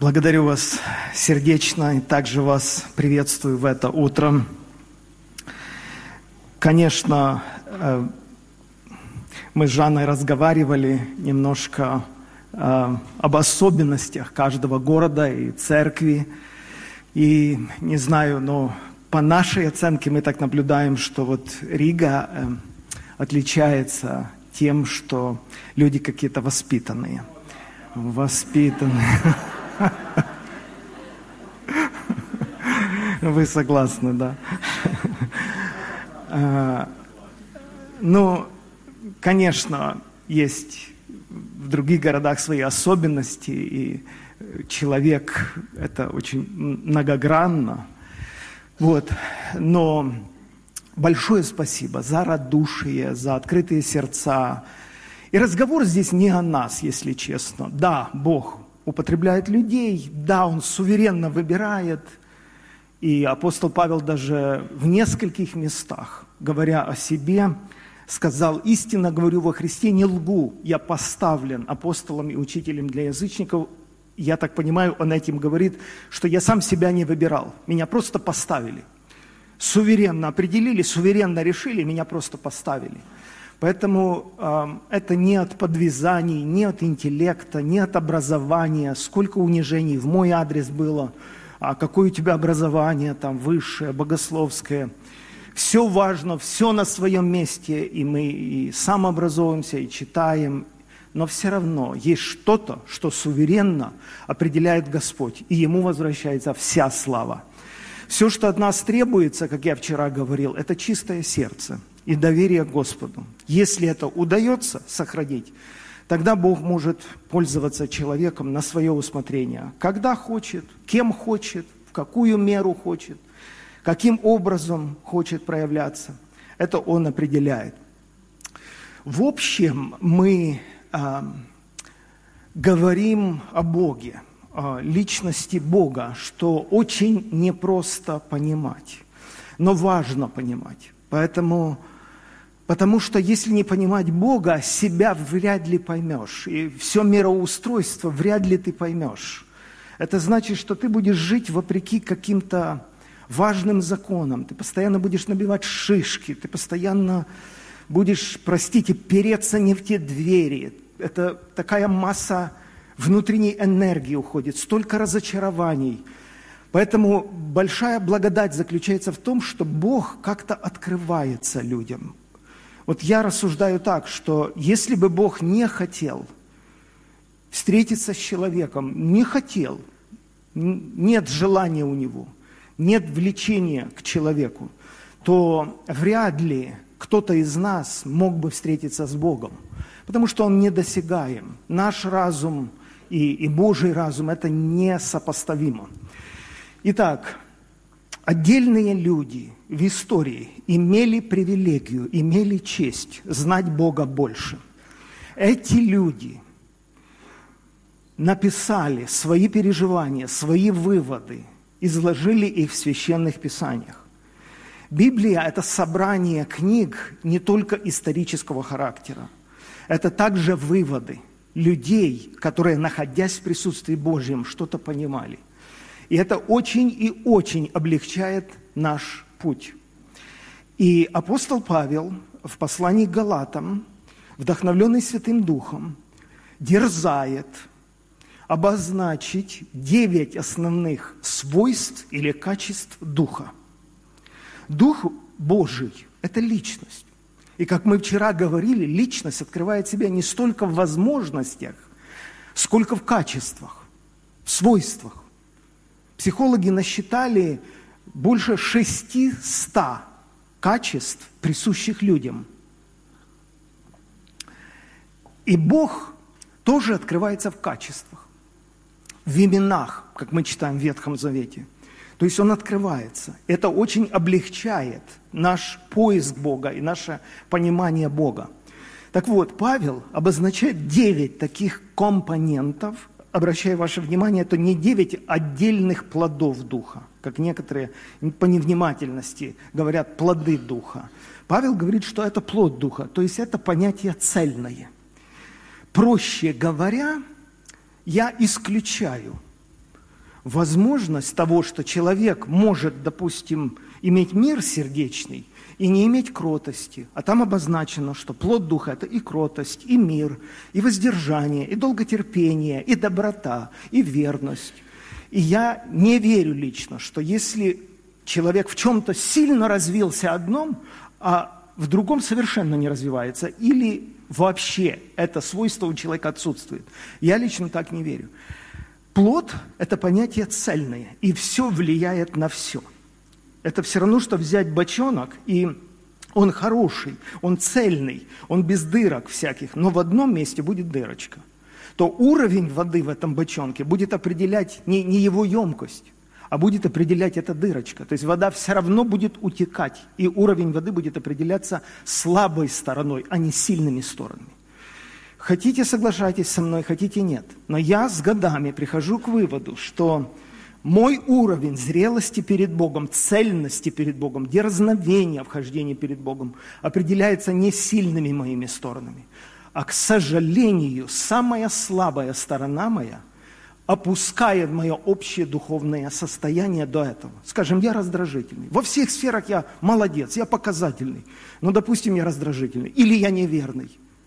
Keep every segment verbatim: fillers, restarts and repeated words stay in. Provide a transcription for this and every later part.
Благодарю вас сердечно и также вас приветствую в это утро. Конечно, мы с Жанной разговаривали немножко об особенностях каждого города и церкви. И не знаю, но по нашей оценке мы так наблюдаем, что вот Рига отличается тем, что люди какие-то воспитанные. Воспитанные. Вы согласны, да? Ну, конечно, есть в других городах свои особенности, и человек – это очень многогранно. Вот. Но большое спасибо за радушие, за открытые сердца. И разговор здесь не о нас, если честно. Да, Бог употребляет людей, да, Он суверенно выбирает. И апостол Павел даже в нескольких местах, говоря о себе, сказал: «Истинно говорю во Христе, не лгу, я поставлен апостолом и учителем для язычников». Я так понимаю, он этим говорит, что я сам себя не выбирал, меня просто поставили. Суверенно определили, суверенно решили, меня просто поставили. Поэтому э, это не от подвязаний, не от интеллекта, не от образования. Сколько унижений в мой адрес было, а какое у тебя образование, там, высшее, богословское. Все важно, все на своем месте, и мы и самообразовываемся, и читаем. Но все равно есть что-то, что суверенно определяет Господь, и Ему возвращается вся слава. Все, что от нас требуется, как я вчера говорил, это чистое сердце и доверие к Господу. Если это удается сохранить, тогда Бог может пользоваться человеком на свое усмотрение. Когда хочет, кем хочет, в какую меру хочет, каким образом хочет проявляться. Это Он определяет. В общем, мы э, говорим о Боге, о личности Бога, что очень непросто понимать, но важно понимать. Поэтому... Потому что если не понимать Бога, себя вряд ли поймешь. И все мироустройство вряд ли ты поймешь. Это значит, что ты будешь жить вопреки каким-то важным законам. Ты постоянно будешь набивать шишки. Ты постоянно будешь, простите, переться не в те двери. Это такая масса внутренней энергии уходит. Столько разочарований. Поэтому большая благодать заключается в том, что Бог как-то открывается людям. Вот я рассуждаю так, что если бы Бог не хотел встретиться с человеком, не хотел, нет желания у Него, нет влечения к человеку, то вряд ли кто-то из нас мог бы встретиться с Богом, потому что Он недосягаем. Наш разум и, и Божий разум – это несопоставимо. Итак, отдельные люди в истории имели привилегию, имели честь знать Бога больше. Эти люди написали свои переживания, свои выводы, изложили их в священных писаниях. Библия – это собрание книг не только исторического характера. Это также выводы людей, которые, находясь в присутствии Божьем, что-то понимали. И это очень и очень облегчает наш путь. И апостол Павел в послании к Галатам, вдохновленный Святым Духом, дерзает обозначить девять основных свойств или качеств Духа. Дух Божий – это личность. И как мы вчера говорили, личность открывает себя не столько в возможностях, сколько в качествах, в свойствах. Психологи насчитали больше шестисот качеств, присущих людям. И Бог тоже открывается в качествах, в именах, как мы читаем в Ветхом Завете. То есть Он открывается. Это очень облегчает наш поиск Бога и наше понимание Бога. Так вот, Павел обозначает девять таких компонентов. Обращаю ваше внимание, это не девять отдельных плодов Духа, как некоторые по невнимательности говорят плоды Духа. Павел говорит, что это плод Духа, то есть это понятие цельное. Проще говоря, я исключаю возможность того, что человек может, допустим, иметь мир сердечный и не иметь кротости. А там обозначено, что плод Духа – это и кротость, и мир, и воздержание, и долготерпение, и доброта, и верность. И я не верю лично, что если человек в чем-то сильно развился одном, а в другом совершенно не развивается, или вообще это свойство у человека отсутствует. Я лично так не верю. Плод – это понятие цельное, и все влияет на все. Это все равно, что взять бочонок, и он хороший, он цельный, он без дырок всяких, но в одном месте будет дырочка. То уровень воды в этом бочонке будет определять не, не его емкость, а будет определять эта дырочка. То есть вода все равно будет утекать, и уровень воды будет определяться слабой стороной, а не сильными сторонами. Хотите, соглашайтесь со мной, хотите, нет. Но я с годами прихожу к выводу, что мой уровень зрелости перед Богом, цельности перед Богом, дерзновения в хождении перед Богом определяется не сильными моими сторонами, а, к сожалению, самая слабая сторона моя опускает мое общее духовное состояние до этого. Скажем, я раздражительный. Во всех сферах я молодец, я показательный. Но, допустим, я раздражительный. Или я неверный.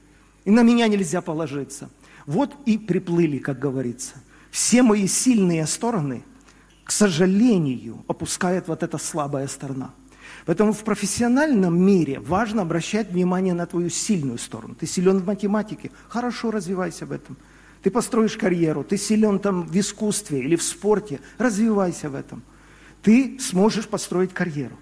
И на меня нельзя положиться. Вот и приплыли, как говорится. Все мои сильные стороны, к сожалению, опускает вот эта слабая сторона. Поэтому в профессиональном мире важно обращать внимание на твою сильную сторону. Ты силен в математике, хорошо развивайся в этом. Ты построишь карьеру, ты силен там в искусстве или в спорте, развивайся в этом. Ты сможешь построить карьеру.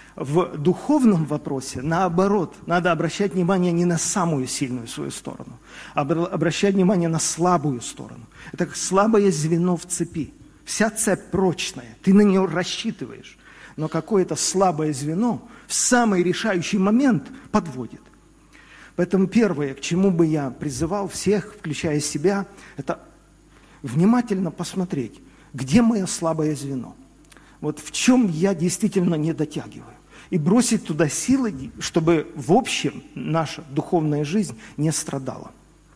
В духовном вопросе, наоборот, надо обращать внимание не на самую сильную свою сторону, а обращать внимание на слабую сторону. Это как слабое звено в цепи. Вся цепь прочная, ты на нее рассчитываешь, но какое-то слабое звено в самый решающий момент подводит. Поэтому первое, к чему бы я призывал всех, включая себя, это внимательно посмотреть, где мое слабое звено. Вот в чем я действительно не дотягиваю. И бросить туда силы, чтобы в общем наша духовная жизнь не страдала.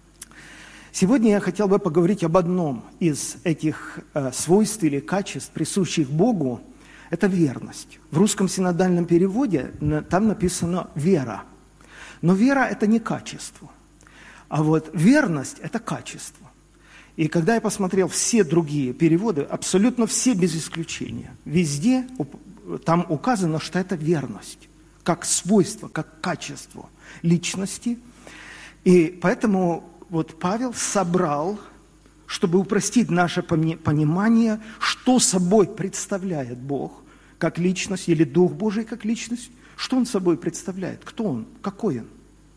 Сегодня я хотел бы поговорить об одном из этих э, свойств или качеств, присущих Богу. Это верность. В русском синодальном переводе там написано «вера». Но вера – это не качество. А вот верность – это качество. И когда я посмотрел все другие переводы, абсолютно все без исключения, везде там указано, что это верность, как свойство, как качество личности. И поэтому вот Павел собрал, чтобы упростить наше понимание, что собой представляет Бог как личность, или Дух Божий как личность, что Он собой представляет, кто Он, какой Он.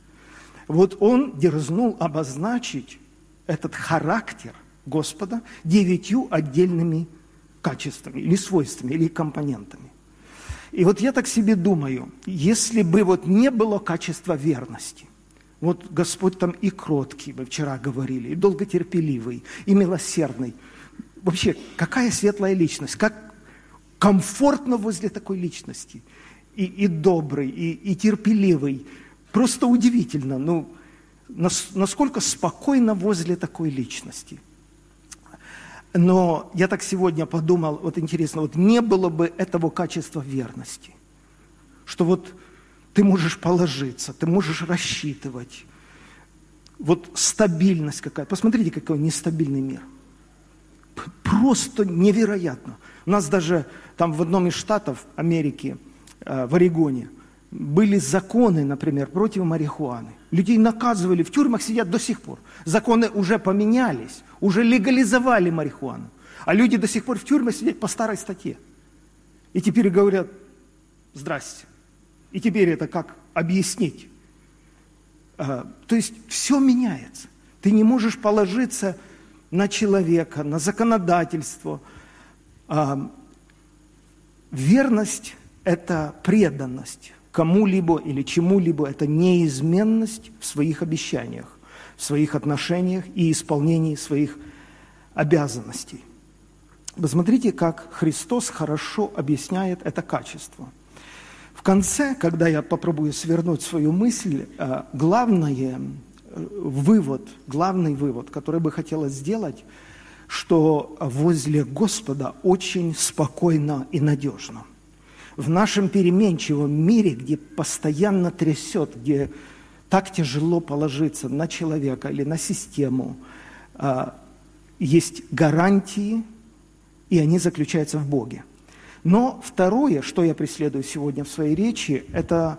Вот Он дерзнул обозначить этот характер Господа девятью отдельными качествами, или свойствами, или компонентами. И вот я так себе думаю, если бы вот не было качества верности, вот Господь там и кроткий, мы вчера говорили, и долготерпеливый, и милосердный. Вообще, какая светлая личность, как комфортно возле такой личности. И, и добрый, и, и терпеливый. Просто удивительно, ну, нас, насколько спокойно возле такой личности. Но я так сегодня подумал, вот интересно, вот не было бы этого качества верности, что вот ты можешь положиться, ты можешь рассчитывать. Вот стабильность какая-то. Посмотрите, какой нестабильный мир. Просто невероятно. У нас даже там в одном из штатов Америки, в Орегоне, были законы, например, против марихуаны. Людей наказывали, в тюрьмах сидят до сих пор. Законы уже поменялись, уже легализовали марихуану. А люди до сих пор в тюрьмах сидят по старой статье. И теперь говорят, здрасте. И теперь это как объяснить? А, то есть все меняется. Ты не можешь положиться на человека, на законодательство. А, верность – это преданность кому-либо или чему-либо, это неизменность в своих обещаниях, в своих отношениях и исполнении своих обязанностей. Посмотрите, как Христос хорошо объясняет это качество. В конце, когда я попробую свернуть свою мысль, главный вывод, главный вывод, который бы хотелось сделать, что возле Господа очень спокойно и надежно. В нашем переменчивом мире, где постоянно трясет, где так тяжело положиться на человека или на систему, есть гарантии, и они заключаются в Боге. Но второе, что я преследую сегодня в своей речи, это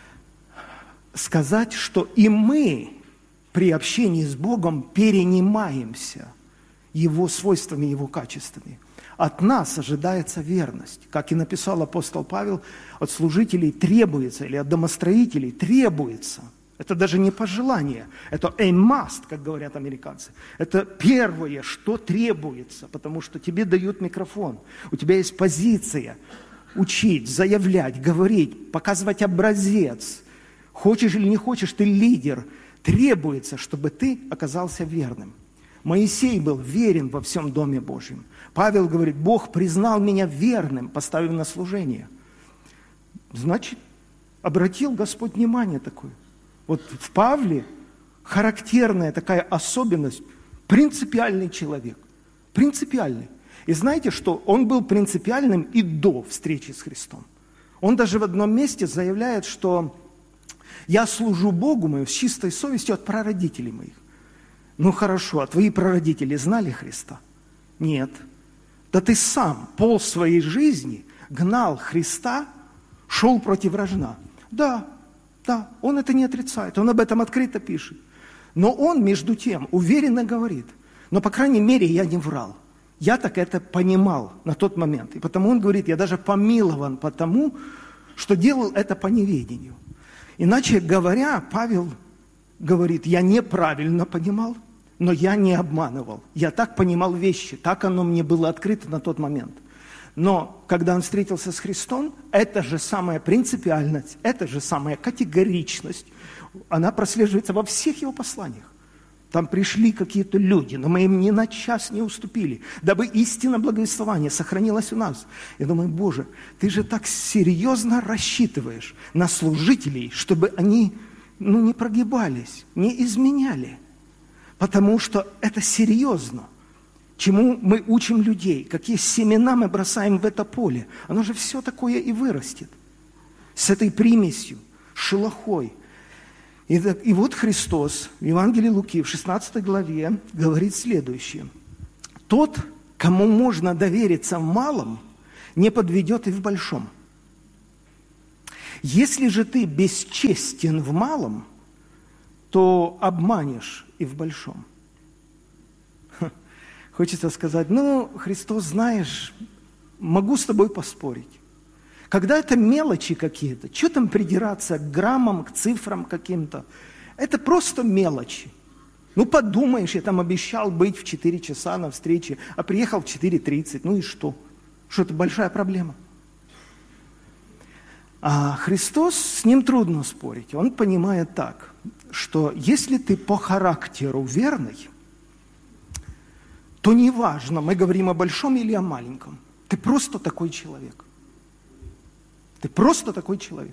сказать, что и мы при общении с Богом перенимаемся Его свойствами, Его качествами. От нас ожидается верность. Как и написал апостол Павел, от служителей требуется, или от домостроителей требуется. Это даже не пожелание, это a must, как говорят американцы. Это первое, что требуется, потому что тебе дают микрофон, у тебя есть позиция учить, заявлять, говорить, показывать образец. Хочешь или не хочешь, ты лидер. Требуется, чтобы ты оказался верным. Моисей был верен во всем Доме Божьем. Павел говорит, Бог признал меня верным, поставив на служение. Значит, обратил Господь внимание такое. Вот в Павле характерная такая особенность, принципиальный человек. Принципиальный. И знаете, что он был принципиальным и до встречи с Христом. Он даже в одном месте заявляет, что я служу Богу мою с чистой совестью от прародителей моих. Ну хорошо, а твои прародители знали Христа? Нет. Да ты сам пол своей жизни гнал Христа, шел против вражда. Да, да, он это не отрицает, он об этом открыто пишет. Но он, между тем, уверенно говорит, но, по крайней мере, я не врал. Я так это понимал на тот момент. И потому он говорит, я даже помилован потому, что делал это по неведению. Иначе говоря, Павел говорит, я неправильно понимал, но я не обманывал. Я так понимал вещи, так оно мне было открыто на тот момент. Но когда он встретился с Христом, эта же самая принципиальность, эта же самая категоричность, она прослеживается во всех его посланиях. Там пришли какие-то люди, но мы им ни на час не уступили, дабы истина благовествования сохранилась у нас. Я думаю, Боже, ты же так серьезно рассчитываешь на служителей, чтобы они ну, не прогибались, не изменяли. Потому что это серьезно. Чему мы учим людей, какие семена мы бросаем в это поле. Оно же все такое и вырастет. С этой примесью, шелухой. И, и вот Христос в Евангелии Луки в шестнадцатой главе говорит следующее. Тот, кому можно довериться в малом, не подведет и в большом. Если же ты бесчестен в малом, то обманешь и в большом. Хочется сказать, ну, Христос, знаешь, могу с тобой поспорить. Когда это мелочи какие-то, что там придираться к граммам, к цифрам каким-то? Это просто мелочи. Ну, подумаешь, я там обещал быть в четыре часа на встрече, а приехал в четыре тридцать. Ну и что? Что это большая проблема? А Христос, с ним трудно спорить. Он понимает так, что если ты по характеру верный, то неважно, мы говорим о большом или о маленьком. Ты просто такой человек. Ты просто такой человек.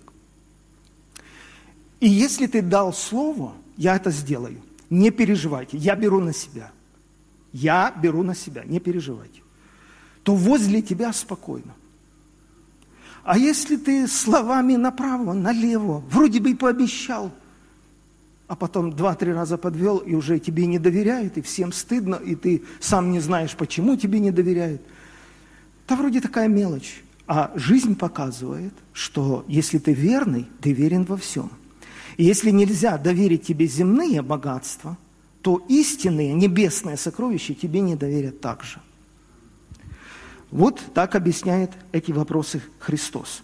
И если ты дал слово, я это сделаю. Не переживайте, я беру на себя. Я беру на себя, не переживайте. То возле тебя спокойно. А если ты словами направо, налево, вроде бы и пообещал, а потом два-три раза подвел, и уже тебе не доверяют, и всем стыдно, и ты сам не знаешь, почему тебе не доверяют. Это вроде такая мелочь. А жизнь показывает, что если ты верный, ты верен во всем. И если нельзя доверить тебе земные богатства, то истинные небесные сокровища тебе не доверят также. Вот так объясняет эти вопросы Христос.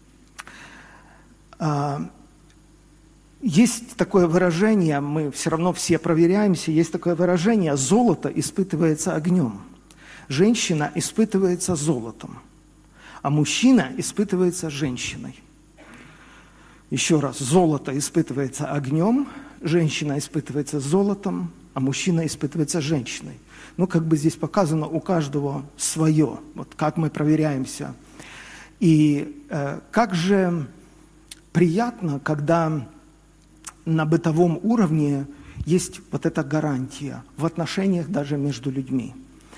Есть такое выражение, мы все равно все проверяемся, есть такое выражение: золото испытывается огнем, женщина испытывается золотом, а мужчина испытывается женщиной. Еще раз, золото испытывается огнем, женщина испытывается золотом, а мужчина испытывается женщиной. Ну, как бы здесь показано, у каждого свое, вот как мы проверяемся. И э, как же приятно, когда на бытовом уровне есть вот эта гарантия в отношениях даже между людьми.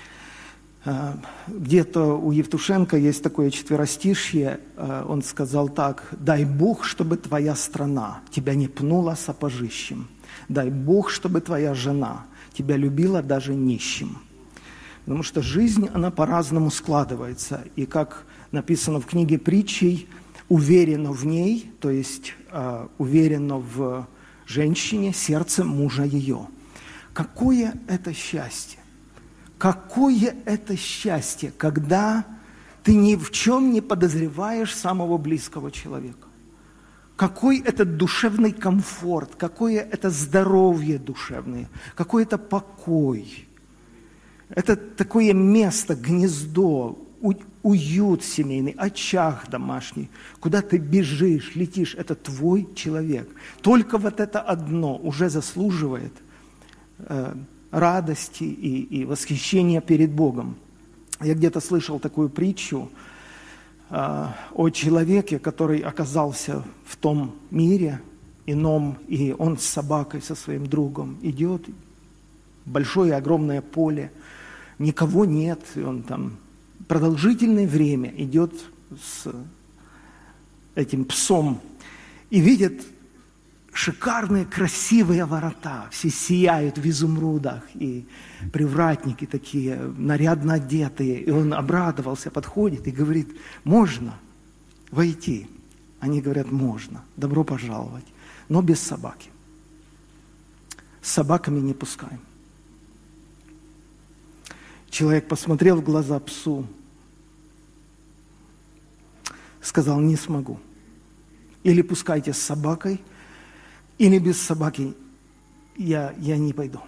Где-то у Евтушенко есть такое четверостишье, он сказал так: «Дай Бог, чтобы твоя страна тебя не пнула сапожищем. Дай Бог, чтобы твоя жена тебя любила даже нищим». Потому что жизнь, она по-разному складывается. И как написано в книге Притчей, уверенно в ней, то есть э, уверенно в женщине сердце мужа ее. Какое это счастье! Какое это счастье, когда ты ни в чем не подозреваешь самого близкого человека. Какой это душевный комфорт, какое это здоровье душевное, какой это покой. Это такое место, гнездо, уют семейный, очаг домашний, куда ты бежишь, летишь. Это твой человек. Только вот это одно уже заслуживает э, радости и, и восхищения перед Богом. Я где-то слышал такую притчу э, о человеке, который оказался в том мире ином, и он с собакой, со своим другом идет, большое огромное поле, никого нет, и он там продолжительное время идет с этим псом и видит шикарные, красивые ворота, все сияют в изумрудах, и привратники такие, нарядно одетые. И он обрадовался, подходит и говорит: можно войти? Они говорят: можно, добро пожаловать, но без собаки. С собаками не пускаем. Человек посмотрел в глаза псу, сказал: не смогу. Или пускайте с собакой, или без собаки я, я не пойду.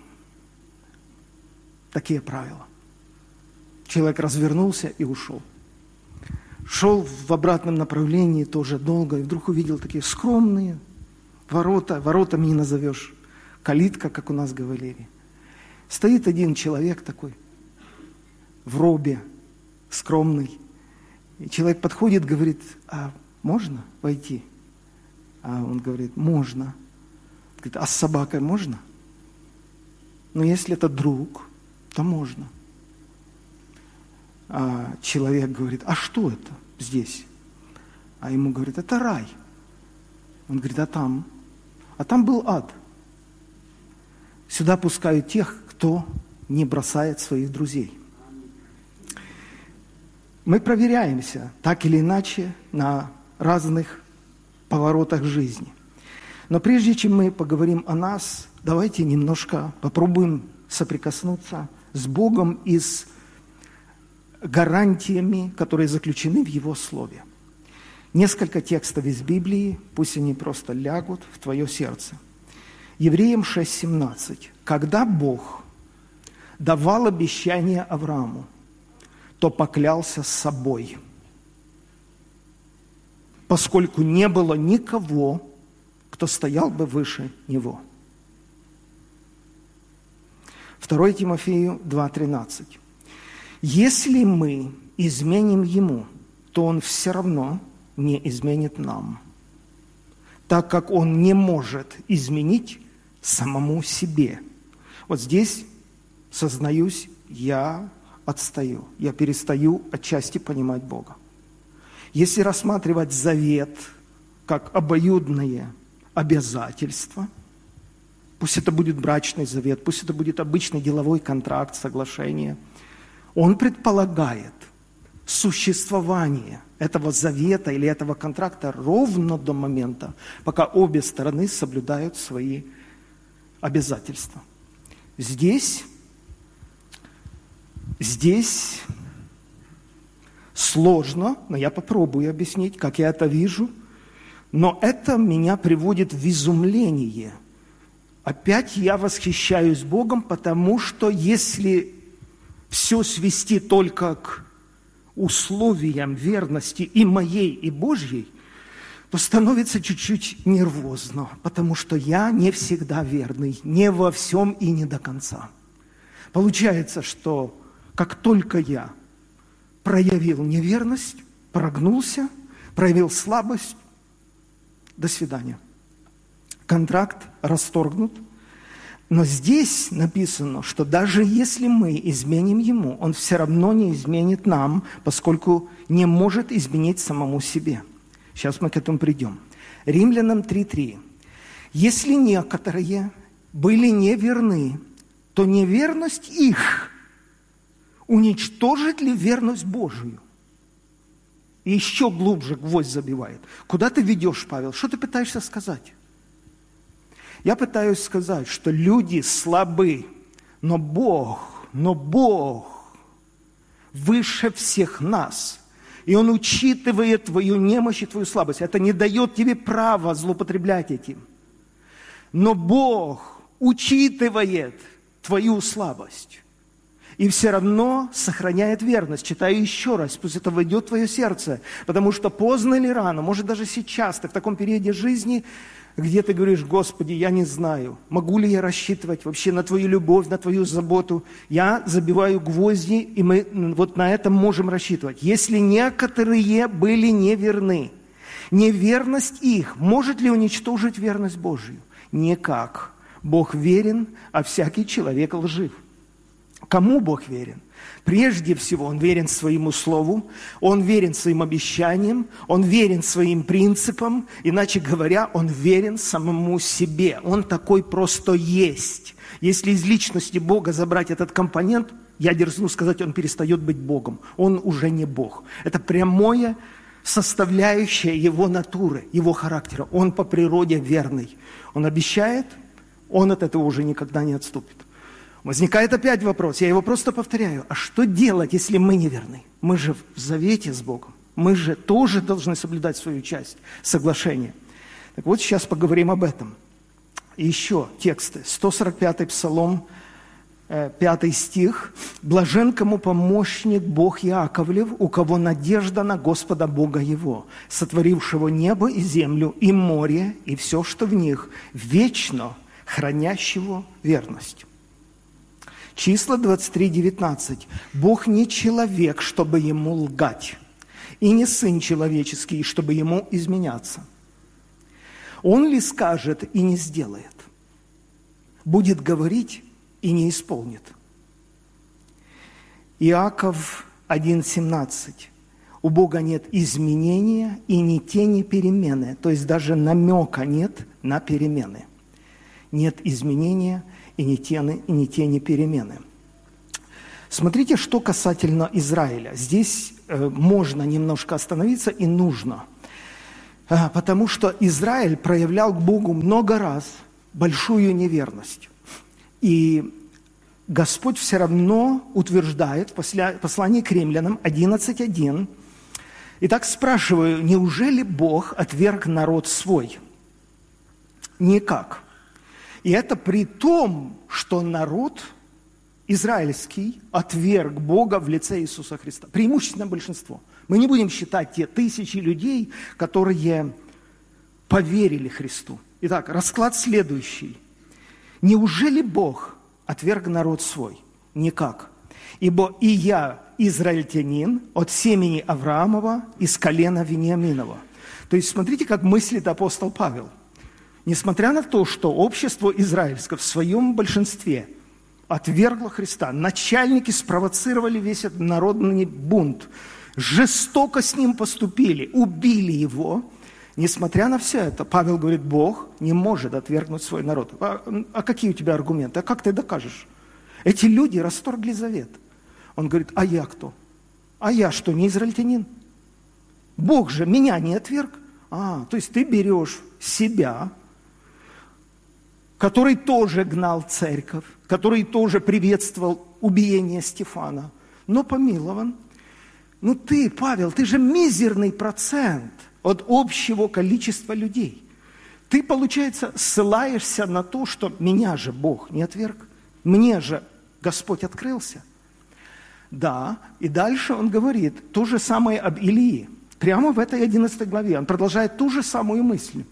Такие правила. Человек развернулся и ушел. Шел в обратном направлении тоже долго, и вдруг увидел такие скромные ворота, воротами не назовешь, калитка, как у нас говорили. Стоит один человек такой, в робе, скромный. И человек подходит, говорит: а можно войти? А он говорит: можно. Говорит: а с собакой можно? Но если это друг, то можно. А человек говорит: а что это здесь? А ему говорит: это рай. Он говорит: а там? А там был ад. Сюда пускают тех, кто не бросает своих друзей. Мы проверяемся так или иначе на разных поворотах жизни. Но прежде чем мы поговорим о нас, давайте немножко попробуем соприкоснуться с Богом и с гарантиями, которые заключены в Его Слове. Несколько текстов из Библии, пусть они просто лягут в твое сердце. Евреям шесть семнадцать. Когда Бог давал обещание Аврааму, то поклялся собой, поскольку не было никого, кто стоял бы выше него. второе Тимофею два тринадцать. Если мы изменим ему, то он все равно не изменит нам, так как он не может изменить самому себе. Вот здесь, сознаюсь, я отстаю, я перестаю отчасти понимать Бога. Если рассматривать завет как обоюдное обязательство, пусть это будет брачный завет, пусть это будет обычный деловой контракт, соглашение, он предполагает существование этого завета или этого контракта ровно до момента, пока обе стороны соблюдают свои обязательства. Здесь Здесь сложно, но я попробую объяснить, как я это вижу. Но это меня приводит в изумление. Опять я восхищаюсь Богом, потому что если все свести только к условиям верности и моей, и Божьей, то становится чуть-чуть нервозно, потому что я не всегда верный, не во всем и не до конца. Получается, что как только я проявил неверность, прогнулся, проявил слабость, до свидания. Контракт расторгнут. Но здесь написано, что даже если мы изменим Ему, Он все равно не изменит нам, поскольку не может изменить самому себе. Сейчас мы к этому придем. Римлянам три три. Если некоторые были неверны, то неверность их уничтожит ли верность Божию? И еще глубже гвоздь забивает. Куда ты ведешь, Павел? Что ты пытаешься сказать? Я пытаюсь сказать, что люди слабы, но Бог, но Бог выше всех нас. И Он учитывает твою немощь и твою слабость. Это не дает тебе права злоупотреблять этим. Но Бог учитывает твою слабость. И все равно сохраняет верность. Читаю еще раз, пусть это войдет в твое сердце. Потому что поздно или рано, может даже сейчас, ты в таком периоде жизни, где ты говоришь: Господи, я не знаю, могу ли я рассчитывать вообще на Твою любовь, на Твою заботу. Я забиваю гвозди, и мы вот на этом можем рассчитывать. Если некоторые были неверны, неверность их может ли уничтожить верность Божию? Никак. Бог верен, а всякий человек лжив. Кому Бог верен? Прежде всего, Он верен своему слову, Он верен своим обещаниям, Он верен своим принципам, иначе говоря, Он верен самому себе. Он такой просто есть. Если из личности Бога забрать этот компонент, я дерзну сказать, Он перестает быть Богом. Он уже не Бог. Это прямое составляющее Его натуры, Его характера. Он по природе верный. Он обещает, Он от этого уже никогда не отступит. Возникает опять вопрос, я его просто повторяю. А что делать, если мы неверны? Мы же в завете с Богом. Мы же тоже должны соблюдать свою часть соглашения. Так вот, сейчас поговорим об этом. И еще тексты. сто сорок пятый Псалом, пятый стих. «Блажен, кому помощник Бог Яковлев, у кого надежда на Господа Бога его, сотворившего небо и землю, и море, и все, что в них, вечно хранящего верность». Числа двадцать три девятнадцать. «Бог не человек, чтобы ему лгать, и не сын человеческий, чтобы ему изменяться. Он ли скажет и не сделает? Будет говорить и не исполнит». Иаков один семнадцать. «У Бога нет изменения и ни тени перемены». То есть даже намека нет на перемены. Нет изменения и ни тени, и ни тени перемены. Смотрите, что касательно Израиля. Здесь э, можно немножко остановиться и нужно. Э, потому что Израиль проявлял к Богу много раз большую неверность. И Господь все равно утверждает в послании к Римлянам одиннадцать один. Итак, спрашиваю, неужели Бог отверг народ свой? Никак. И это при том, что народ израильский отверг Бога в лице Иисуса Христа. Преимущественно большинство. Мы не будем считать те тысячи людей, которые поверили Христу. Итак, расклад следующий. Неужели Бог отверг народ свой? Никак. Ибо и я, израильтянин, от семени Авраамова, из колена Вениаминова. То есть, смотрите, как мыслит апостол Павел. Несмотря на то, что общество израильское в своем большинстве отвергло Христа, начальники спровоцировали весь этот народный бунт, жестоко с ним поступили, убили его. Несмотря на все это, Павел говорит, Бог не может отвергнуть свой народ. А, а какие у тебя аргументы? А как ты докажешь? Эти люди расторгли завет. Он говорит, а я кто? А я что, не израильтянин? Бог же меня не отверг. А, то есть ты берешь себя, который тоже гнал церковь, который тоже приветствовал убиение Стефана, но помилован. Ну ты, Павел, ты же мизерный процент от общего количества людей. Ты, получается, ссылаешься на то, что меня же Бог не отверг, мне же Господь открылся. Да, и дальше он говорит то же самое об Илии. Прямо в этой одиннадцатой главе он продолжает ту же самую мысль.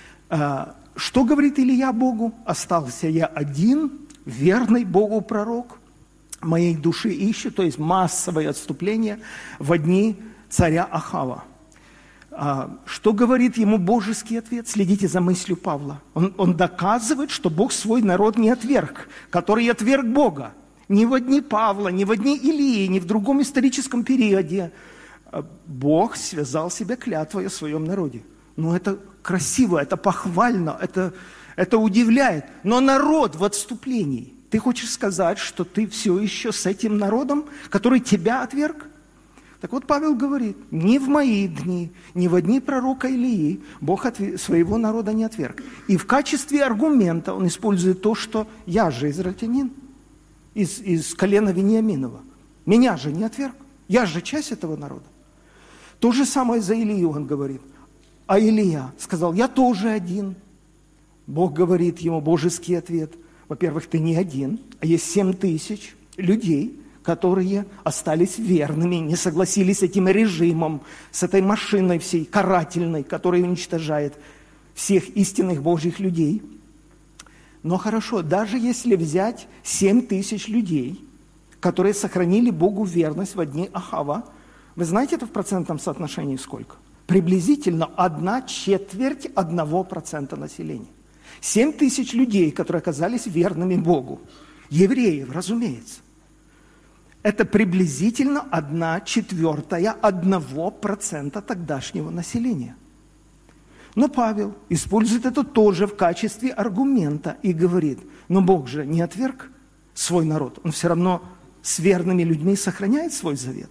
Что говорит Илия Богу? «Остался я один, верный Богу пророк, моей души ищу», то есть массовое отступление в дни царя Ахава. А, что говорит ему божеский ответ? Следите за мыслью Павла. Он, он доказывает, что Бог свой народ не отверг, который отверг Бога. Ни в дни Павла, ни в дни Илии, ни в другом историческом периоде. Бог связал себя клятвой о своем народе. Ну, это красиво, это похвально, это, это удивляет. Но народ в отступлении. Ты хочешь сказать, что ты все еще с этим народом, который тебя отверг? Так вот, Павел говорит, ни в мои дни, ни в дни пророка Илии Бог отв... своего народа не отверг. И в качестве аргумента он использует то, что я же израильтянин, из, из колена Вениаминова. Меня же не отверг, я же часть этого народа. То же самое за Илию он говорит. А Илия сказал, я тоже один. Бог говорит ему божеский ответ. Во-первых, ты не один, а есть семь тысяч людей, которые остались верными, не согласились с этим режимом, с этой машиной всей карательной, которая уничтожает всех истинных Божьих людей. Но хорошо, даже если взять семь тысяч людей, которые сохранили Богу верность в дни Ахава, вы знаете, это в процентном соотношении сколько? Приблизительно одна четверть одного процента населения. Семь тысяч людей, которые оказались верными Богу. Евреев, разумеется. Это приблизительно одна четвертая одного процента тогдашнего населения. Но Павел использует это тоже в качестве аргумента и говорит, но Бог же не отверг свой народ, Он все равно с верными людьми сохраняет свой завет.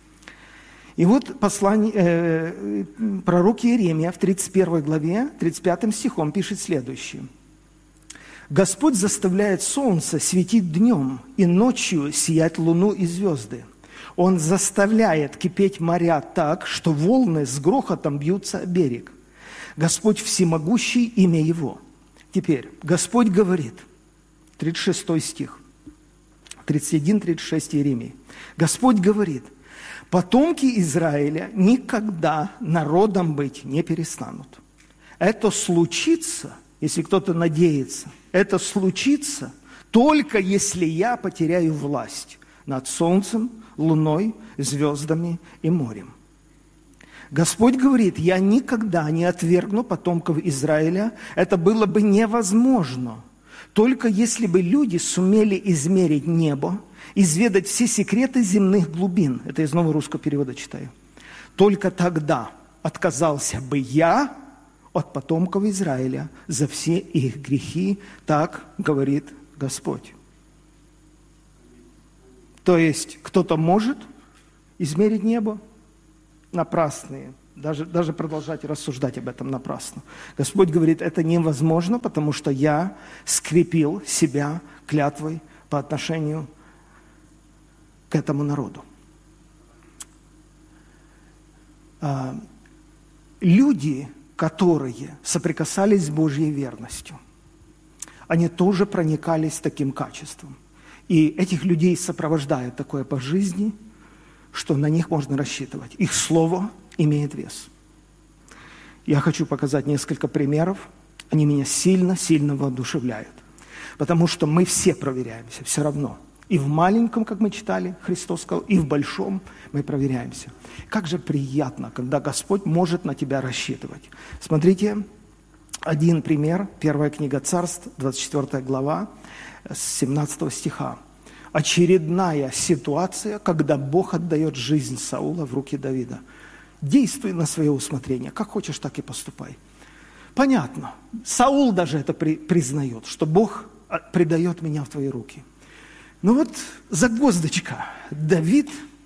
И вот послание, э, пророк Иеремия в тридцать первой главе, тридцать пятым стихом пишет следующее. «Господь заставляет солнце светить днем, и ночью сиять луну и звезды. Он заставляет кипеть моря так, что волны с грохотом бьются о берег. Господь всемогущий, имя Его». Теперь, Господь говорит, тридцать шестой стих, тридцать один тридцать шесть Иеремии. Господь говорит, «Потомки Израиля никогда народом быть не перестанут. Это случится, если кто-то надеется, это случится только если я потеряю власть над солнцем, луной, звездами и морем». Господь говорит, я никогда не отвергну потомков Израиля, это было бы невозможно, только если бы люди сумели измерить небо, изведать все секреты земных глубин. Это из нового русского перевода читаю. Только тогда отказался бы я от потомков Израиля за все их грехи, так говорит Господь. То есть кто-то может измерить небо? Напрасные. Даже, даже продолжать рассуждать об этом напрасно. Господь говорит, это невозможно, потому что я скрепил себя клятвой по отношению к этому народу. А, люди, которые соприкасались с Божьей верностью, они тоже проникались таким качеством. И этих людей сопровождает такое по жизни, что на них можно рассчитывать. Их слово имеет вес. Я хочу показать несколько примеров. Они меня сильно-сильно воодушевляют. Потому что мы все проверяемся все равно. И в маленьком, как мы читали, Христос сказал, и в большом мы проверяемся. Как же приятно, когда Господь может на тебя рассчитывать. Смотрите, один пример. Первая книга Царств, двадцать четвёртая глава, с семнадцатого стиха. Очередная ситуация, когда Бог отдает жизнь Саула в руки Давида. Действуй на свое усмотрение. Как хочешь, так и поступай. Понятно. Саул даже это при, признает, что Бог предает меня в твои руки. Но вот загвоздочка. Давид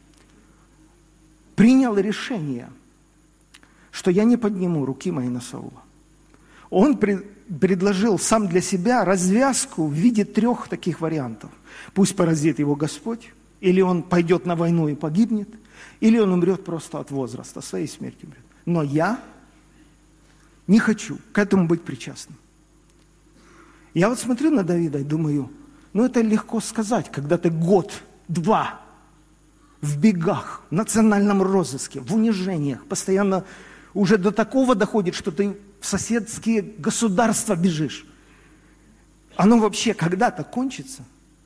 принял решение, что я не подниму руки мои на Саула. Он при, предложил сам для себя развязку в виде трех таких вариантов. Пусть поразит его Господь, или он пойдет на войну и погибнет, или он умрет просто от возраста, своей смертью умрет. Но я не хочу к этому быть причастным. Я вот смотрю на Давида и думаю, ну это легко сказать, когда ты год-два в бегах, в национальном розыске, в унижениях, постоянно уже до такого доходит, что ты в соседские государства бежишь. Оно вообще когда-то кончится.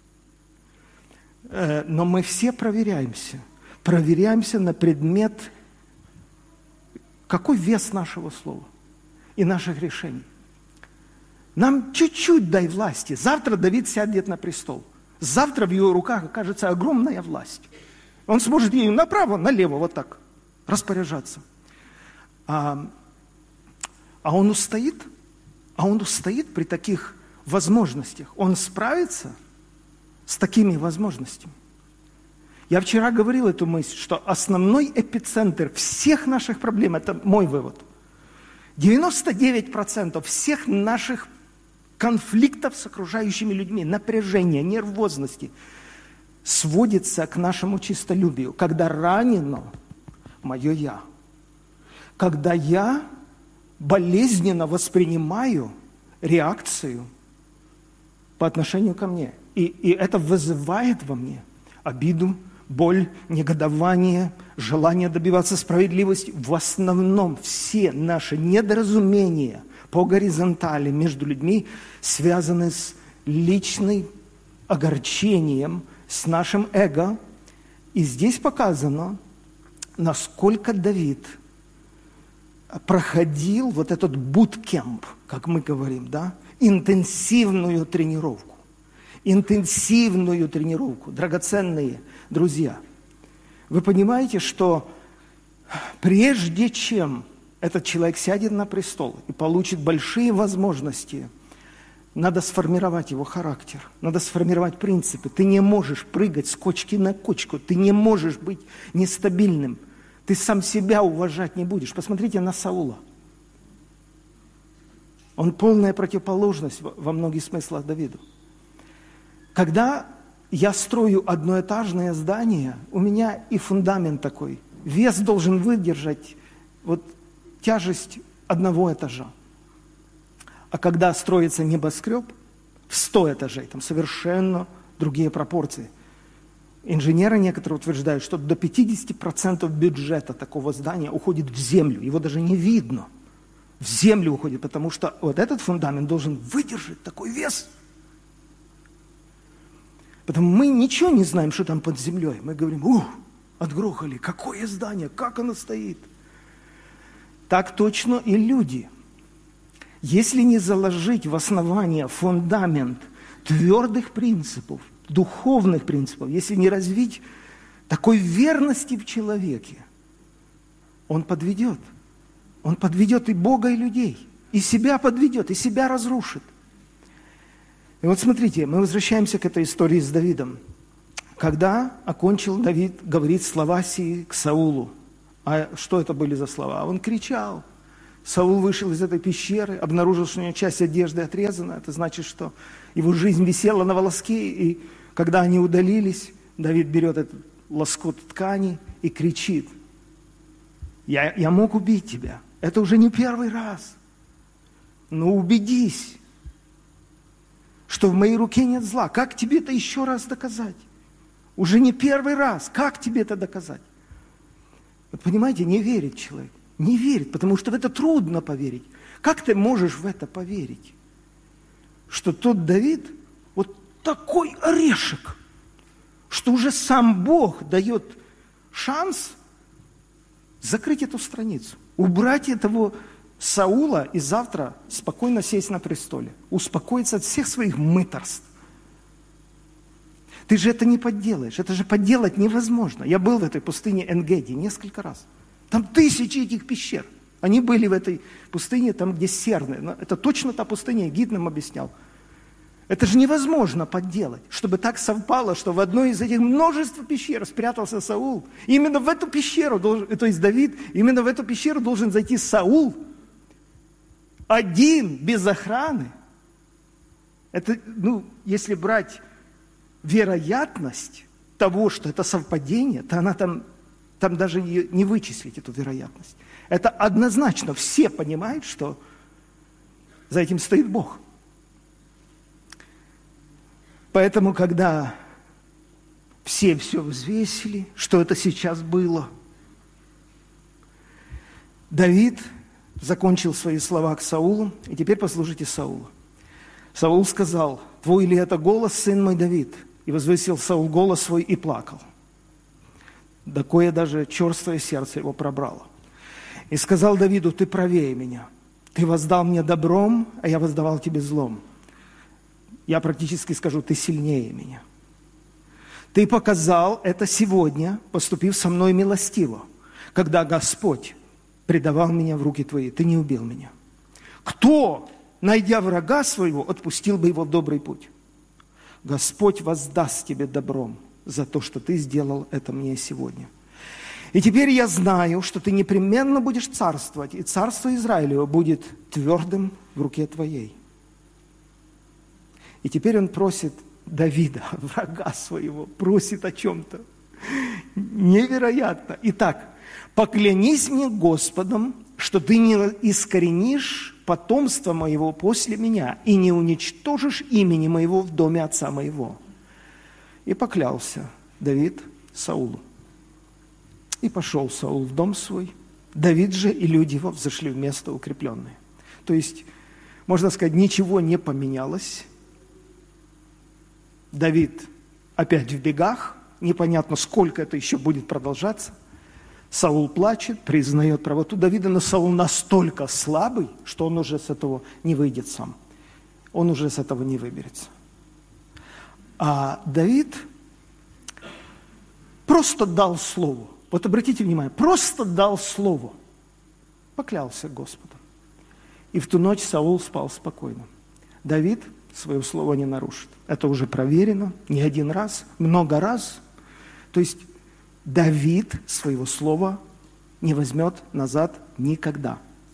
Но мы все проверяемся. Проверяемся на предмет какой вес нашего слова и наших решений. Нам чуть-чуть дай власти. Завтра Давид сядет на престол. Завтра в его руках окажется огромная власть. Он сможет ею направо, налево вот так распоряжаться. А, а он устоит? А он устоит при таких возможностях? Он справится с такими возможностями? Я вчера говорил эту мысль, что основной эпицентр всех наших проблем, это мой вывод, девяносто девять процентов всех наших конфликтов с окружающими людьми, напряжения, нервозности сводится к нашему честолюбию, когда ранено мое «я», когда я болезненно воспринимаю реакцию по отношению ко мне, и, и это вызывает во мне обиду, боль, негодование, желание добиваться справедливости. В основном все наши недоразумения по горизонтали между людьми связаны с личным огорчением, с нашим эго. И здесь показано, насколько Давид проходил вот этот буткемп, как мы говорим, да, интенсивную тренировку. Интенсивную тренировку, драгоценные друзья. Вы понимаете, что прежде чем этот человек сядет на престол и получит большие возможности, надо сформировать его характер, надо сформировать принципы. Ты не можешь прыгать с кочки на кочку, ты не можешь быть нестабильным, ты сам себя уважать не будешь. Посмотрите на Саула. Он полная противоположность во многих смыслах Давиду. Когда я строю одноэтажное здание, у меня и фундамент такой. Вес должен выдержать вот тяжесть одного этажа. А когда строится небоскреб в сто этажей, там совершенно другие пропорции. Инженеры некоторые утверждают, что до пятьдесят процентов бюджета такого здания уходит в землю. Его даже не видно. В землю уходит, потому что вот этот фундамент должен выдержать такой вес. Потому мы ничего не знаем, что там под землей. Мы говорим, ух, отгрохали, какое здание, как оно стоит. Так точно и люди. Если не заложить в основание фундамент твердых принципов, духовных принципов, если не развить такой верности в человеке, он подведет. Он подведет и Бога, и людей. И себя подведет, и себя разрушит. И вот смотрите, мы возвращаемся к этой истории с Давидом. Когда окончил Давид говорить слова сии к Саулу. А что это были за слова? Он кричал. Саул вышел из этой пещеры, обнаружил, что у него часть одежды отрезана. Это значит, что его жизнь висела на волоске. И когда они удалились, Давид берет этот лоскут ткани и кричит. Я, я мог убить тебя. Это уже не первый раз. Но убедись, что в моей руке нет зла. Как тебе это еще раз доказать? Уже не первый раз. Как тебе это доказать? Вот понимаете, не верит человек. Не верит, потому что в это трудно поверить. Как ты можешь в это поверить? Что тот Давид вот такой орешек, что уже сам Бог дает шанс закрыть эту страницу, убрать этого Саула и завтра спокойно сесть на престоле, успокоиться от всех своих мытарств. Ты же это не подделаешь, это же подделать невозможно. Я был в этой пустыне Эн-Геди несколько раз. Там тысячи этих пещер. Они были в этой пустыне, там, где серны. Это точно та пустыня, гид нам объяснял. Это же невозможно подделать, чтобы так совпало, что в одной из этих множества пещер спрятался Саул. И именно в эту пещеру, должен, то есть Давид, именно в эту пещеру должен зайти Саул, один, без охраны. Это, ну, если брать вероятность того, что это совпадение, то она там, там даже не, не вычислить эту вероятность. Это однозначно. Все понимают, что за этим стоит Бог. Поэтому, когда все все взвесили, что это сейчас было, Давид закончил свои слова к Саулу, и теперь послушайте Саула. Саул сказал: «Твой ли это голос, сын мой Давид?» И возвысил Саул голос свой и плакал. Такое даже черствое сердце его пробрало. И сказал Давиду: ты правее меня. Ты воздал мне добром, а я воздавал тебе злом. Я практически скажу: ты сильнее меня. Ты показал это сегодня, поступив со мной милостиво, когда Господь предавал меня в руки твои. Ты не убил меня. Кто, найдя врага своего, отпустил бы его в добрый путь? Господь воздаст тебе добром за то, что ты сделал это мне сегодня. И теперь я знаю, что ты непременно будешь царствовать, и царство Израилева будет твердым в руке твоей. И теперь он просит Давида, врага своего, просит о чем-то. Невероятно. Итак, поклянись мне Господом, что ты не искоренишь потомство моего после меня и не уничтожишь имени моего в доме отца моего. И поклялся Давид Саулу. И пошел Саул в дом свой. Давид же и люди его взошли в место укрепленное. То есть, можно сказать, ничего не поменялось. Давид опять в бегах. Непонятно, сколько это еще будет продолжаться. Саул плачет, признает правоту Давида, но Саул настолько слабый, что он уже с этого не выйдет сам. Он уже с этого не выберется. А Давид просто дал слово. Вот обратите внимание, просто дал слово. Поклялся Господом. И в ту ночь Саул спал спокойно. Давид свое слово не нарушит. Это уже проверено не один раз, много раз. То есть Давид своего слова не возьмет назад никогда.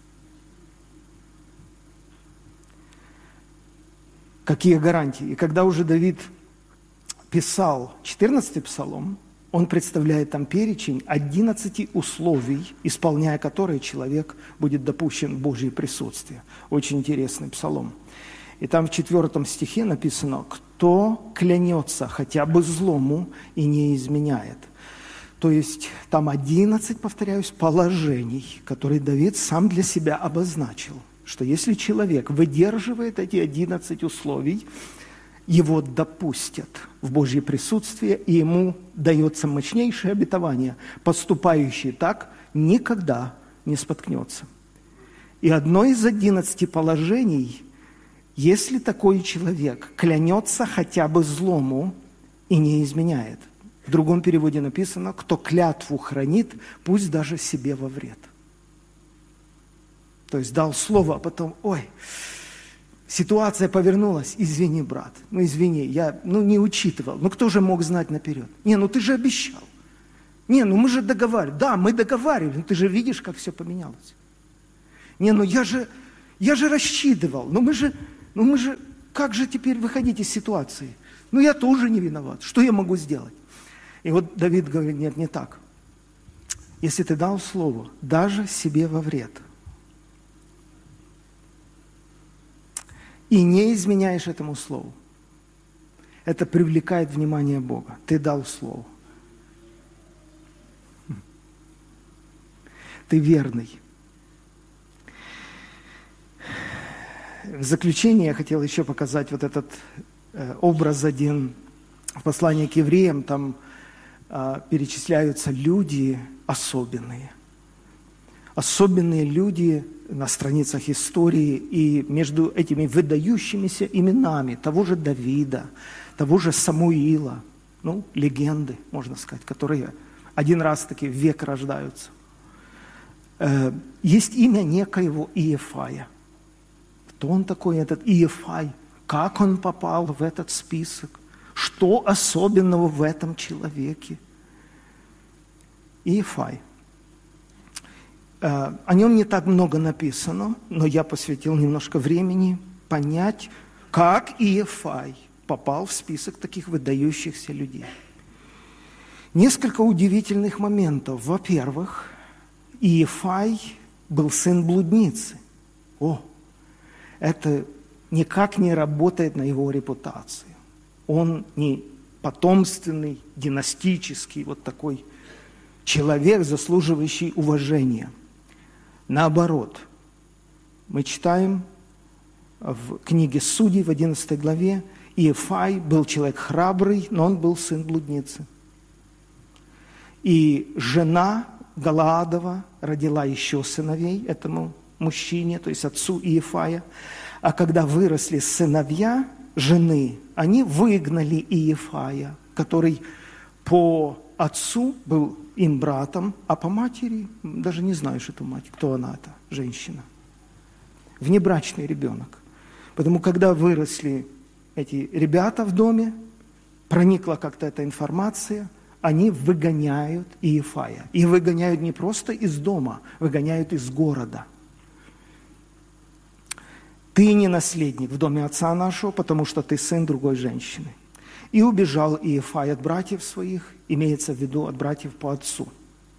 Какие гарантии? И когда уже Давид писал четырнадцатый псалом, он представляет там перечень одиннадцати условий, исполняя которые человек будет допущен в Божье присутствие. Очень интересный псалом. И там в четвертом стихе написано: «Кто клянется хотя бы злому и не изменяет». То есть там одиннадцать, повторяюсь, положений, которые Давид сам для себя обозначил. Что если человек выдерживает эти одиннадцать условий, его допустят в Божье присутствие, и ему дается мощнейшее обетование: поступающий так никогда не споткнется. И одно из одиннадцати положений: если такой человек клянется хотя бы злому и не изменяет. В другом переводе написано: кто клятву хранит, пусть даже себе во вред. То есть дал слово, а потом: ой, ситуация повернулась, извини, брат, ну извини, я ну, не учитывал, ну кто же мог знать наперед? Не, ну ты же обещал. Не, ну мы же договаривались. Да, мы договаривались, но ты же видишь, как все поменялось. Не, ну я же, я же рассчитывал, но мы же, ну мы же, как же теперь выходить из ситуации? Ну я тоже не виноват, что я могу сделать? И вот Давид говорит: нет, не так. Если ты дал слово, даже себе во вред, и не изменяешь этому слову, это привлекает внимание Бога. Ты дал слово. Ты верный. В заключение я хотел еще показать вот этот э, образ один. В послании к евреям там э, перечисляются люди особенные. Особенные люди на страницах истории, и между этими выдающимися именами того же Давида, того же Самуила, ну, легенды, можно сказать, которые один раз таки в век рождаются. Э, есть имя некоего Иефая. Кто он такой, этот Иефай? Как он попал в этот список? Что особенного в этом человеке? Иефай. О нем не так много написано, но я посвятил немножко времени понять, как Иефай попал в список таких выдающихся людей. Несколько удивительных моментов. Во-первых, Иефай был сын блудницы. О, это никак не работает на его репутацию. Он не потомственный, династический, вот такой человек, заслуживающий уважения. Наоборот, мы читаем в книге Судей в одиннадцатой главе: Иефай был человек храбрый, но он был сын блудницы. И жена Галаадова родила еще сыновей этому мужчине, то есть отцу Иефая. А когда выросли сыновья жены, они выгнали Иефая, который по отцу был им братом, а по матери, даже не знаешь эту мать, кто она, эта женщина. Внебрачный ребенок. Потому когда выросли эти ребята в доме, проникла как-то эта информация, они выгоняют Иефая. И выгоняют не просто из дома, выгоняют из города. Ты не наследник в доме отца нашего, потому что ты сын другой женщины. И убежал Иефай от братьев своих, имеется в виду от братьев по отцу.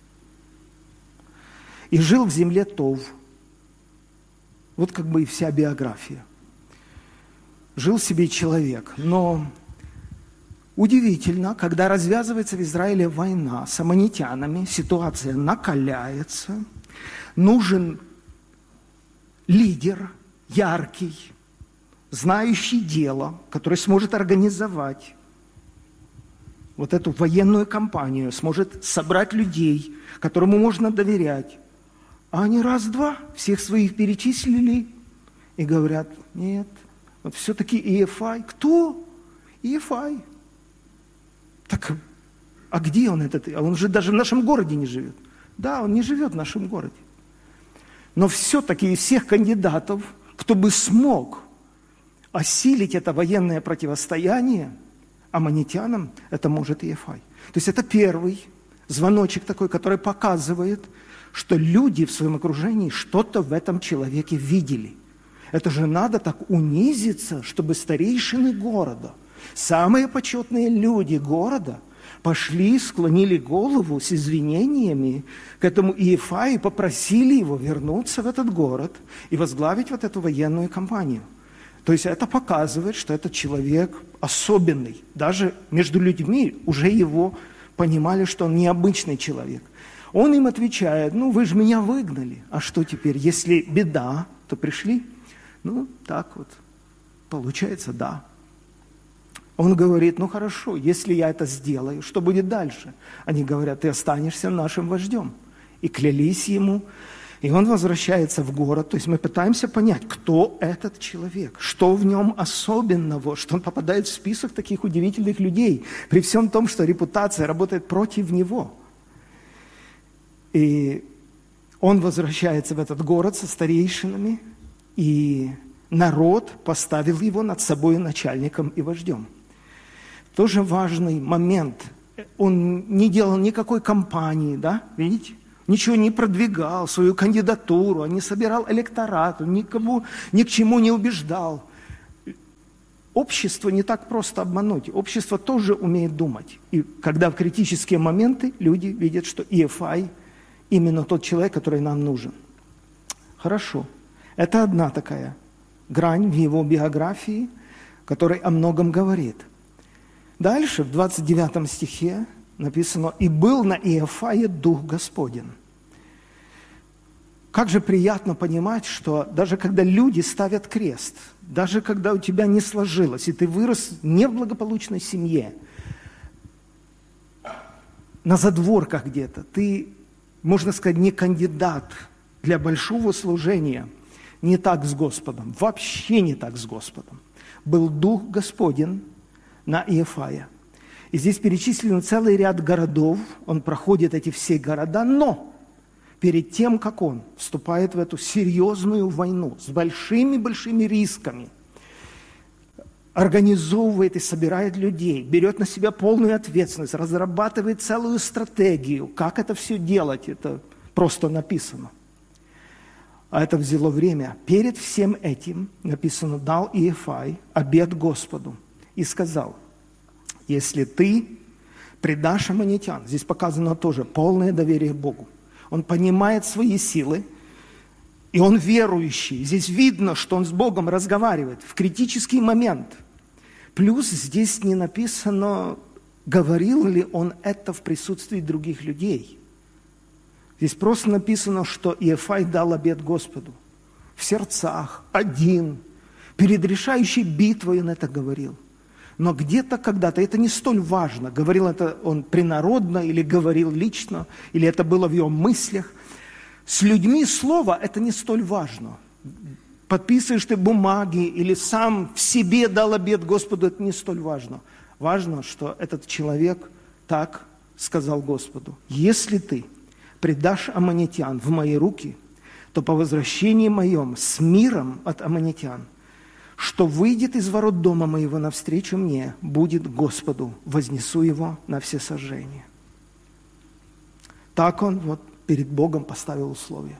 И жил в земле Тов. Вот как бы и вся биография. Жил себе человек, но удивительно, когда развязывается в Израиле война с аммонитянами, ситуация накаляется, нужен лидер, яркий, знающий дело, который сможет организовать вот эту военную кампанию, сможет собрать людей, которому можно доверять. А они раз-два всех своих перечислили и говорят, нет, вот все-таки Иефай. Кто? Иефай. Так, а где он этот? Он же даже в нашем городе не живет. Да, он не живет в нашем городе. Но все-таки из всех кандидатов, кто бы смог осилить это военное противостояние аммонитянам, это может Иефай. То есть это первый звоночек такой, который показывает, что люди в своем окружении что-то в этом человеке видели. Это же надо так унизиться, чтобы старейшины города, самые почетные люди города пошли, склонили голову с извинениями к этому Иефаю и попросили его вернуться в этот город и возглавить вот эту военную кампанию. То есть это показывает, что этот человек особенный. Даже между людьми уже его понимали, что он необычный человек. Он им отвечает, ну вы же меня выгнали, а что теперь, если беда, то пришли? Ну так вот, получается, да. Он говорит, ну хорошо, если я это сделаю, что будет дальше? Они говорят, ты останешься нашим вождем. И клялись ему. И он возвращается в город. То есть мы пытаемся понять, кто этот человек, что в нем особенного, что он попадает в список таких удивительных людей, при всем том, что репутация работает против него. И он возвращается в этот город со старейшинами, и народ поставил его над собой начальником и вождем. Тоже важный момент. Он не делал никакой кампании, да, видите? Ничего не продвигал, свою кандидатуру, не собирал электорат, никому, ни к чему не убеждал. Общество не так просто обмануть. Общество тоже умеет думать. И когда в критические моменты люди видят, что Иефай именно тот человек, который нам нужен. Хорошо. Это одна такая грань в его биографии, которая о многом говорит. Дальше, в двадцать девятом стихе написано, «И был на Иефае Дух Господень». Как же приятно понимать, что даже когда люди ставят крест, даже когда у тебя не сложилось, и ты вырос не в благополучной семье, на задворках где-то, ты, можно сказать, не кандидат для большого служения, не так с Господом, вообще не так с Господом. Был Дух Господень на Иефая. И здесь перечислен целый ряд городов, он проходит эти все города, но перед тем, как он вступает в эту серьезную войну с большими-большими рисками, организовывает и собирает людей, берет на себя полную ответственность, разрабатывает целую стратегию, как это все делать, это просто написано. А это взяло время. Перед всем этим написано, дал Иефай обет Господу и сказал, если ты предашь аммонитян, здесь показано тоже полное доверие Богу. Он понимает свои силы, и он верующий. Здесь видно, что он с Богом разговаривает в критический момент. Плюс здесь не написано, говорил ли он это в присутствии других людей. Здесь просто написано, что Иефай дал обет Господу. В сердцах, один. Перед решающей битвой он это говорил. Но где-то, когда-то, это не столь важно, говорил это он принародно или говорил лично, или это было в его мыслях. С людьми слово – это не столь важно. Подписываешь ты бумаги или сам в себе дал обет Господу – это не столь важно. Важно, что этот человек так сказал Господу: «Если ты предашь аммонитян в мои руки, то по возвращении моем с миром от аммонитян, что выйдет из ворот дома моего навстречу мне, будет Господу, вознесу его на всесожжение». Так он вот перед Богом поставил условия.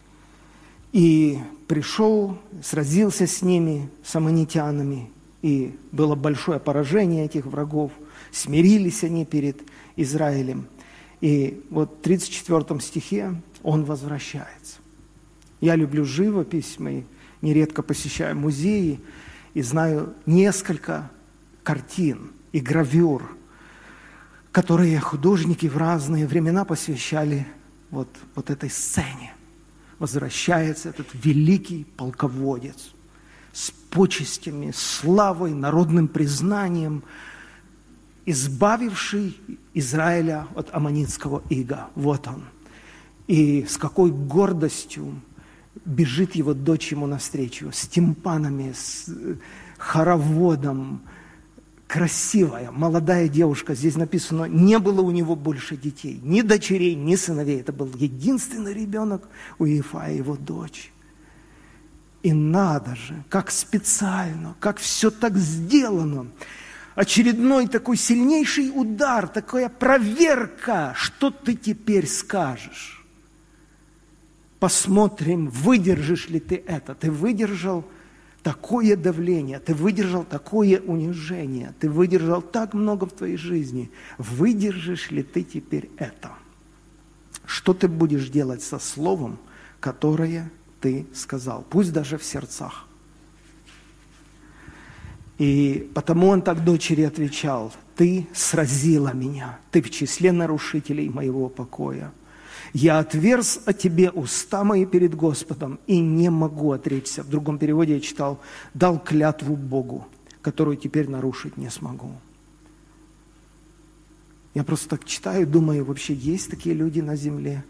И пришел, сразился с ними, с аммонитянами, и было большое поражение этих врагов. Смирились они перед Израилем. И вот в тридцать четвёртом стихе он возвращается. Я люблю живопись, мы нередко посещаю музеи и знаю несколько картин и гравюр, которые художники в разные времена посвящали вот, вот этой сцене. Возвращается этот великий полководец с почестями, славой, народным признанием, избавивший Израиля от аммонитского ига. Вот он. И с какой гордостью бежит его дочь ему навстречу, с тимпанами, с хороводом. Красивая, молодая девушка. Здесь написано, не было у него больше детей. Ни дочерей, ни сыновей. Это был единственный ребенок у Иефая, его дочь. И надо же, как специально, как все так сделано. Очередной такой сильнейший удар, такая проверка. Что ты теперь скажешь? Посмотрим, выдержишь ли ты это. Ты выдержал такое давление, ты выдержал такое унижение, ты выдержал так много в твоей жизни. Выдержишь ли ты теперь это? Что ты будешь делать со словом, которое ты сказал? Пусть даже в сердцах. И потому он так дочери отвечал: «Ты сразила меня, ты в числе нарушителей моего покоя. Я отверз о тебе уста мои перед Господом и не могу отречься». В другом переводе я читал: «Дал клятву Богу, которую теперь нарушить не смогу». Я просто так читаю, думаю, вообще есть такие люди на земле?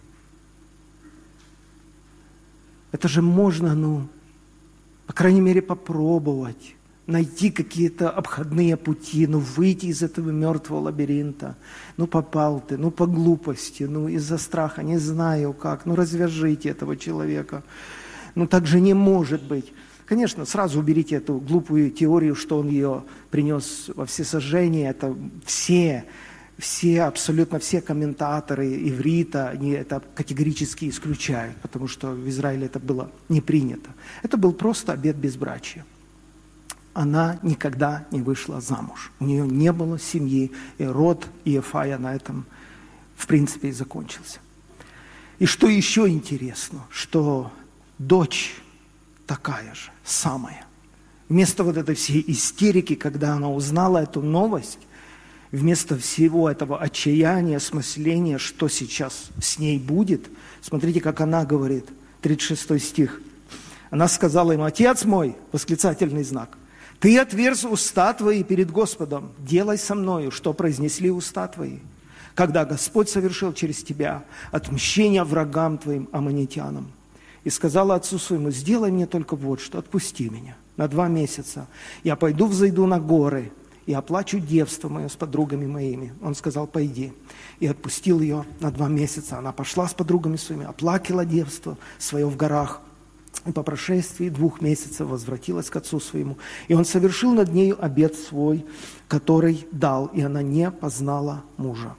Это же можно, ну, по крайней мере, попробовать. Найти какие-то обходные пути, ну, выйти из этого мертвого лабиринта. Ну, попал ты, ну, по глупости, ну, из-за страха, не знаю как, ну, развяжите этого человека. Ну, так же не может быть. Конечно, сразу уберите эту глупую теорию, что он ее принес во всесожжение. Это все, все, абсолютно все комментаторы иврита, они это категорически исключают, потому что в Израиле это было не принято. Это был просто обет безбрачия. Она никогда не вышла замуж. У нее не было семьи, и род Иефая на этом, в принципе, и закончился. И что еще интересно, что дочь такая же, самая. Вместо вот этой всей истерики, когда она узнала эту новость, вместо всего этого отчаяния, осмысления, что сейчас с ней будет, смотрите, как она говорит, тридцать шестой стих. Она сказала ему: «Отец мой», восклицательный знак, «ты отверз уста твои перед Господом, делай со мною, что произнесли уста твои, когда Господь совершил через тебя отмщение врагам твоим аммонитянам. И сказала отцу своему: сделай мне только вот что, отпусти меня на два месяца. Я пойду взойду на горы и оплачу девство мое с подругами моими». Он сказал: пойди. И отпустил ее на два месяца. Она пошла с подругами своими, оплакала девство свое в горах. И по прошествии двух месяцев возвратилась к отцу своему. И он совершил над нею обет свой, который дал, и она не познала мужа.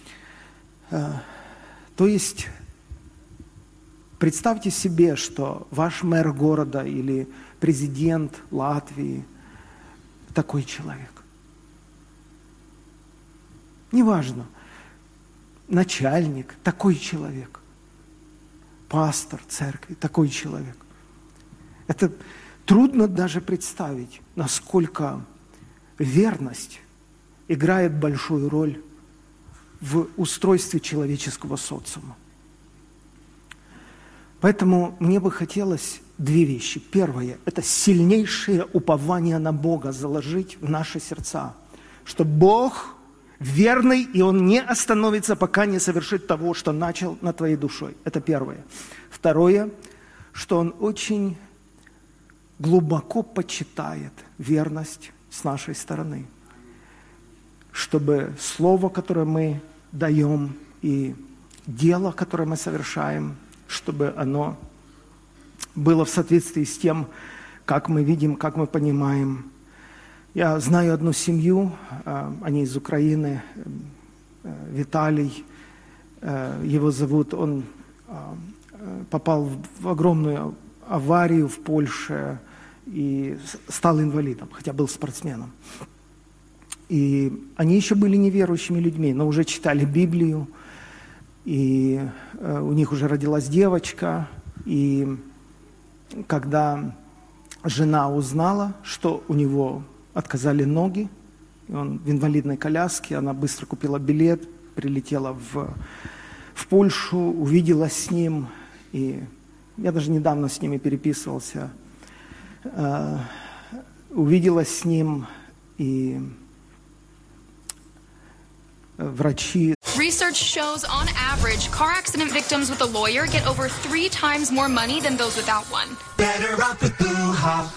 То есть, представьте себе, что ваш мэр города или президент Латвии такой человек. Неважно, начальник, такой человек. Пастор церкви, такой человек. Это трудно даже представить, насколько верность играет большую роль в устройстве человеческого социума. Поэтому мне бы хотелось две вещи. Первое – это сильнейшее упование на Бога заложить в наши сердца, что Бог верный, и Он не остановится, пока не совершит того, что начал над твоей душой. Это первое. Второе, что Он очень глубоко почитает верность с нашей стороны, чтобы слово, которое мы даем, и дело, которое мы совершаем, чтобы оно было в соответствии с тем, как мы видим, как мы понимаем. Я знаю одну семью, они из Украины, Виталий, его зовут, он попал в огромную аварию в Польше и стал инвалидом, хотя был спортсменом. И они еще были неверующими людьми, но уже читали Библию, и у них уже родилась девочка, и когда жена узнала, что у него отказали ноги, и он в инвалидной коляске, она быстро купила билет, прилетела в, в Польшу, увиделась с ним, и я даже недавно с ними переписывался, э, увиделась с ним, и врачи. Research shows, on average, car accident victims with a lawyer get over three times more money than those without one. Better off with Boo-ha.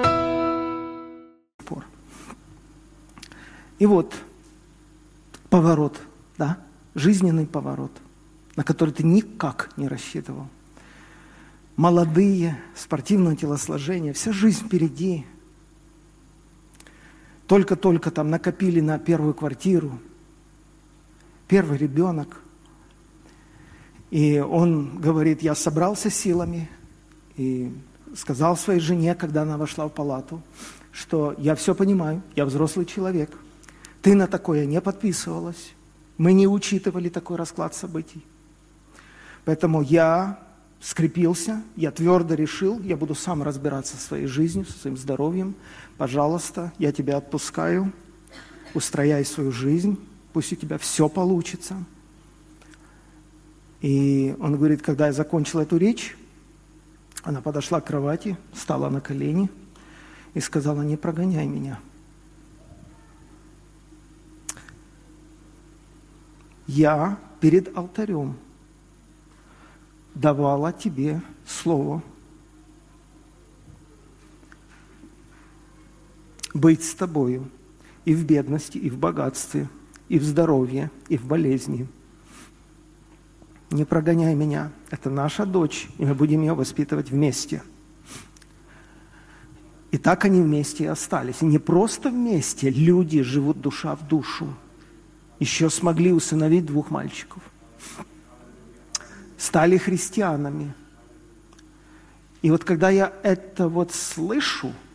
И вот поворот, да, жизненный поворот, на который ты никак не рассчитывал. Молодые, спортивное телосложение, вся жизнь впереди. Только-только там накопили на первую квартиру, первый ребенок. И он говорит, я собрался силами и сказал своей жене, когда она вошла в палату, что я все понимаю, я взрослый человек. Ты на такое не подписывалась. Мы не учитывали такой расклад событий. Поэтому я скрепился, я твердо решил, я буду сам разбираться со своей жизнью, со своим здоровьем. Пожалуйста, я тебя отпускаю, устрояй свою жизнь, пусть у тебя все получится. И он говорит, когда я закончил эту речь, она подошла к кровати, встала на колени и сказала, не прогоняй меня. Я перед алтарем давала тебе слово быть с тобою и в бедности, и в богатстве, и в здоровье, и в болезни. Не прогоняй меня. Это наша дочь, и мы будем ее воспитывать вместе. И так они вместе и остались. И не просто вместе, люди живут душа в душу. Еще смогли усыновить двух мальчиков. Стали христианами. И вот когда я это вот слышу,